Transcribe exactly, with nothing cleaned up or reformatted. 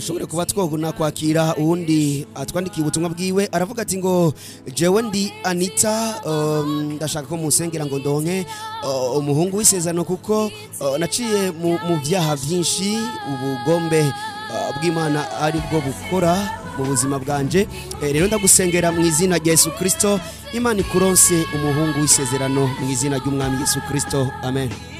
dushobore kuba twoguna kwakira uwundi atwandikiye ubutumwa bwiwe aravuga ati ngo jewe ndi Anita um, ndashaka ko musengera ngo ndonke uh, umuhungu w'isezerano kuko uh, naciye mu, mu vyaha vyinshi ubugombe uh, bw'Imana ari bwo bukora mu buzima bwanje e, rero ndagusengera mu izina rya Yesu Kristo Imana ikuronse umuhungu w'isezerano mu izina ry'umwami Yesu Kristo amen.